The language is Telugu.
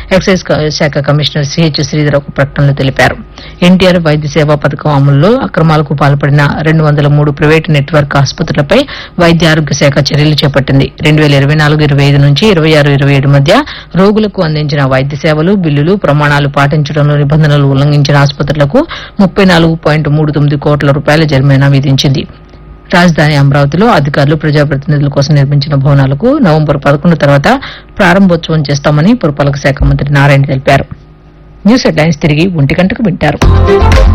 ఎక్సైజ్ శాఖ కమిషనర్ సిహెచ్ శ్రీధర్ ఒక ప్రకటనలో తెలిపారు. ఎన్టీఆర్ వైద్య సేవా పథకం అమలులో అక్రమాలకు పాల్పడిన 203 ప్రైవేటు నెట్వర్క్ ఆసుపత్రులపై వైద్య ఆరోగ్య శాఖ చర్యలు చేపట్టింది. 2024-25 నుంచి 26-27 మధ్య రోగులకు అందించిన వైద్య సేవలు, బిల్లులు, ప్రమాణాలు పాటించడంలో నిబంధనలు ఉల్లంఘించిన ఆసుపత్రులకు 34.39 కోట్ల రూపాయల జరిమానా విధించింది. రాజధాని అమరావతిలో అధికారులు ప్రజాప్రతినిధుల కోసం నిర్మించిన భవనాలకు నవంబర్ 11 తర్వాత ప్రారంభోత్సవం చేస్తామని పురపాలక శాఖ మంత్రి నారాయణ తెలిపారు. న్యూస్ హెడ్లైన్స్ తిరిగి 1 గంటకు వింటారు.